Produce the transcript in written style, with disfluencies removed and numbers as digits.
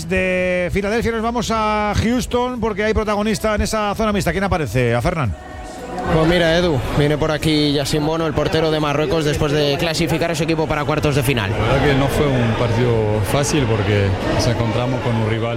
desde Filadelfia nos vamos a Houston porque hay protagonista en esa zona mixta. ¿Quién aparece? A Fernán. Pues mira, Edu, viene por aquí Yacine Bono, el portero de Marruecos, después de clasificar a su equipo para cuartos de final. La verdad que no fue un partido fácil porque nos encontramos con un rival